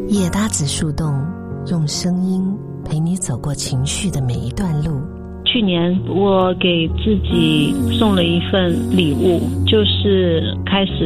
夜搭子树洞，用声音陪你走过情绪的每一段路。 去年我给自己送了一份礼物，就是开始